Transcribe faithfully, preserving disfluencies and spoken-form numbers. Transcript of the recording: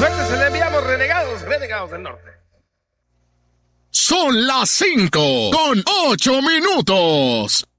Suerte se le enviamos, renegados, renegados del norte. Son las cinco con ocho minutos.